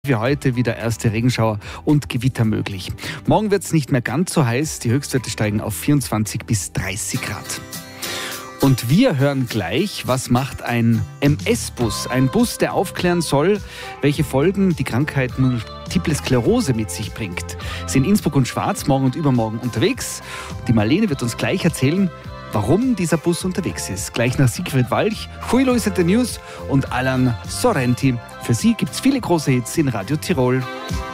Wie heute wieder erste Regenschauer und Gewitter möglich. Morgen wird es nicht mehr ganz so heiß, die Höchstwerte steigen auf 24 bis 30 Grad. Und wir hören gleich, was macht ein MS-Bus, ein Bus, der aufklären soll, welche Folgen die Krankheit Multiple Sklerose mit sich bringt. Sie sind in Innsbruck und Schwarz morgen und übermorgen unterwegs. Die Marlene wird uns gleich erzählen, warum dieser Bus unterwegs ist. Gleich nach Siegfried Walch, Julio is at the News und Alan Sorrenti. Für Sie gibt es viele große Hits in Radio Tirol.